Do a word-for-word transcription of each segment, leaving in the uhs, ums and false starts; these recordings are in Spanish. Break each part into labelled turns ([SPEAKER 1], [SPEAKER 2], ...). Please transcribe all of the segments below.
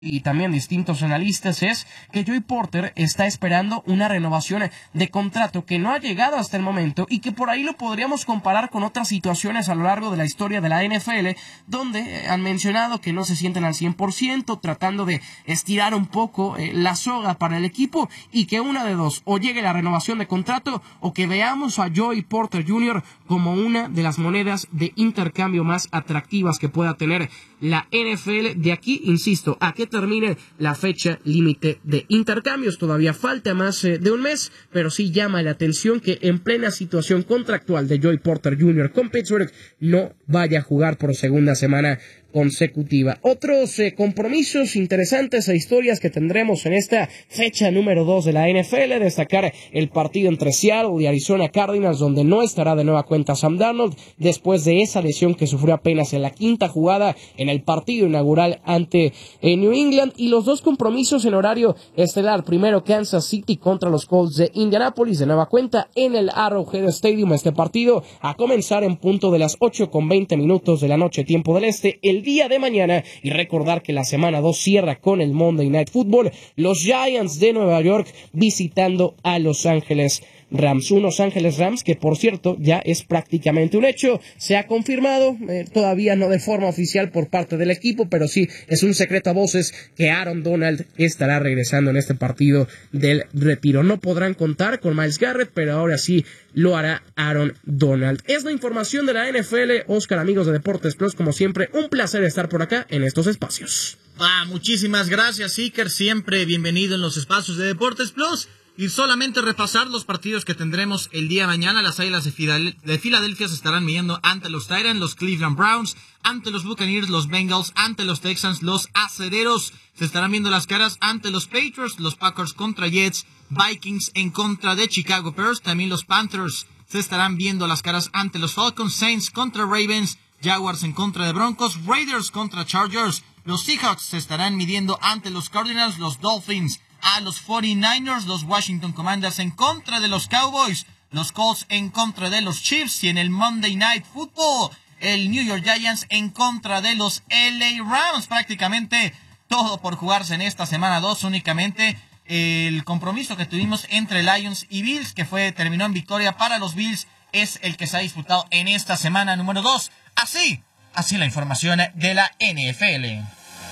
[SPEAKER 1] y también distintos analistas es que Joey Porter está esperando una renovación de contrato que no ha llegado hasta el momento y que por ahí lo podríamos comparar con otras situaciones a lo largo de la historia de la N F L, donde han mencionado que no se sienten al cien por ciento, tratando de estirar un poco eh, la soga para el equipo, y que una de dos, o llegue la renovación de contrato o que veamos a Joey Porter junior como una de las monedas de intercambio más atractivas que pueda tener la N F L de aquí, insisto, a que termine la fecha límite de intercambios. Todavía falta más eh, de un mes, pero sí llama la atención que en plena situación contractual de Joey Porter junior con Pittsburgh no vaya a jugar por segunda semana consecutiva. Otros eh, compromisos interesantes e historias que tendremos en esta fecha número dos de la N F L, destacar el partido entre Seattle y Arizona Cardinals, donde no estará de nueva cuenta Sam Darnold después de esa lesión que sufrió apenas en la quinta jugada en el partido inaugural ante eh, New England, y los dos compromisos en horario estelar. Primero, Kansas City contra los Colts de Indianapolis, de nueva cuenta en el Arrowhead Stadium. Este partido a comenzar en punto de las ocho con veinte minutos de la noche, tiempo del este, el día de mañana. Y recordar que la semana dos cierra con el Monday Night Football, los Giants de Nueva York visitando a Los Ángeles Rams. Unos Ángeles Rams que, por cierto, ya es prácticamente un hecho. Se ha confirmado, eh, todavía no de forma oficial por parte del equipo, pero sí es un secreto a voces que Aaron Donald estará regresando en este partido del retiro. No podrán contar con Myles Garrett, pero ahora sí lo hará Aaron Donald. Es la información de la N F L. Oscar, amigos de Deportes Plus, como siempre, un placer estar por acá en estos espacios.
[SPEAKER 2] Ah, muchísimas gracias, Iker. Siempre bienvenido en los espacios de Deportes Plus. Y solamente repasar los partidos que tendremos el día de mañana. Las Águilas de, Fidel- de Filadelfia se estarán midiendo ante los Titans, los Cleveland Browns, ante los Buccaneers, los Bengals, ante los Texans, los Acereros. Se estarán viendo las caras ante los Patriots, los Packers contra Jets, Vikings en contra de Chicago Bears, también los Panthers se estarán viendo las caras ante los Falcons, Saints contra Ravens, Jaguars en contra de Broncos, Raiders contra Chargers, los Seahawks se estarán midiendo ante los Cardinals, los Dolphins a los cuarenta y nueve ers, los Washington Commanders en contra de los Cowboys, los Colts en contra de los Chiefs, y en el Monday Night Football, el New York Giants en contra de los L A Rams. Prácticamente todo por jugarse en esta semana dos. Únicamente el compromiso que tuvimos entre Lions y Bills, que fue terminó en victoria para los Bills, es el que se ha disputado en esta semana número dos. Así, así la información de la N F L.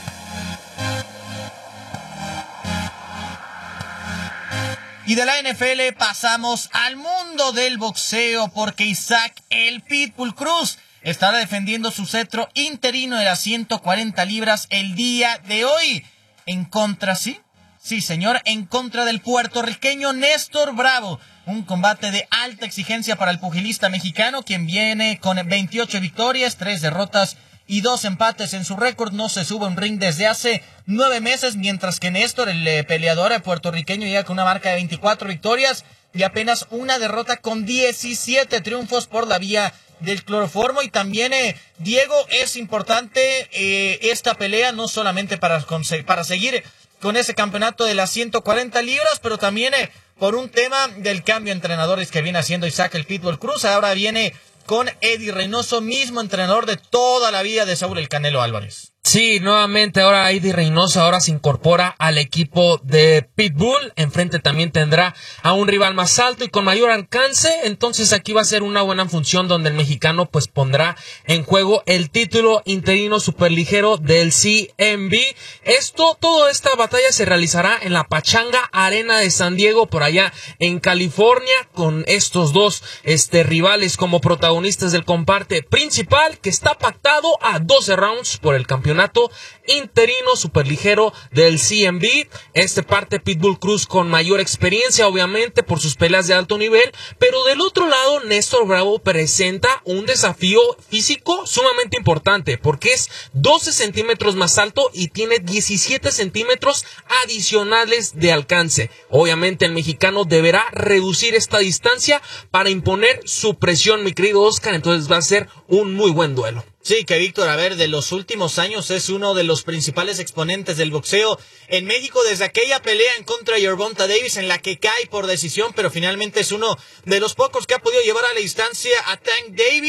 [SPEAKER 2] Y de la N F L pasamos al mundo del boxeo, porque Isaac el Pitbull Cruz estará defendiendo su cetro interino de las ciento cuarenta libras el día de hoy. En contra, sí, sí señor, en contra del puertorriqueño Néstor Bravo. Un combate de alta exigencia para el pugilista mexicano, quien viene con veintiocho victorias, tres derrotas y dos empates en su récord. No se sube a un ring desde hace nueve meses, mientras que Néstor, el eh, peleador puertorriqueño, llega con una marca de veinticuatro victorias y apenas una derrota, con diecisiete triunfos por la vía del cloroformo. Y también, eh, Diego, es importante eh, esta pelea, no solamente para, para seguir con ese campeonato de las ciento cuarenta libras, pero también eh, por un tema del cambio de entrenadores que viene haciendo Isaac el Pitbull Cruz. Ahora viene con Eddie Reynoso, mismo entrenador de toda la vida de Saúl el Canelo Álvarez.
[SPEAKER 3] Sí, nuevamente ahora Eddie Reynoso ahora se incorpora al equipo de Pitbull. Enfrente también tendrá a un rival más alto y con mayor alcance. Entonces aquí va a ser una buena función donde el mexicano pues pondrá en juego el título interino superligero del C M B. Esto, toda esta batalla se realizará en la Pachanga Arena de San Diego, por allá en California, con estos dos este, rivales como protagonistas del combate principal, que está pactado a doce rounds por el campeonato interino superligero del C M B. Este parte Pitbull Cruz con mayor experiencia, obviamente, por sus peleas de alto nivel, pero del otro lado Néstor Bravo presenta un desafío físico sumamente importante, porque es doce centímetros más alto y tiene diecisiete centímetros adicionales de alcance. Obviamente el mexicano deberá reducir esta distancia para imponer su presión, mi querido Oscar. Entonces va a ser un muy buen duelo.
[SPEAKER 2] Sí, que Víctor, a ver, de los últimos años es uno de los principales exponentes del boxeo en México, desde aquella pelea en contra de Gervonta Davis en la que cae por decisión, pero finalmente es uno de los pocos que ha podido llevar a la distancia a Tank Davis.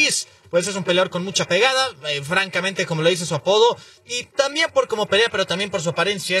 [SPEAKER 2] pues es un peleador con mucha pegada, eh, francamente, como lo dice su apodo, y también por cómo pelea, pero también por su apariencia.